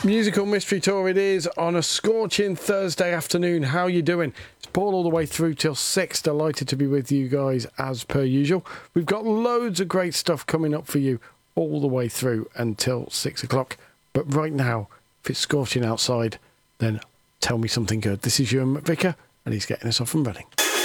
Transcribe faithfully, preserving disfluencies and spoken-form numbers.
Musical Mystery Tour it is on a scorching Thursday afternoon. How you doing? It's Paul all the way through till six. Delighted to be with you guys as per usual. We've got loads of great stuff coming up for you all the way through until six o'clock. But right now, if it's scorching outside, then tell me something good. This is Ewan McVicker and he's getting us off and running.